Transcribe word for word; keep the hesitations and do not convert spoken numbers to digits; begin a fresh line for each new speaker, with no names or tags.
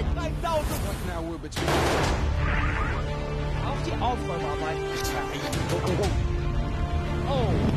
dreitausend!
What now will between
Auf die Aufräumerarbeit. Oh.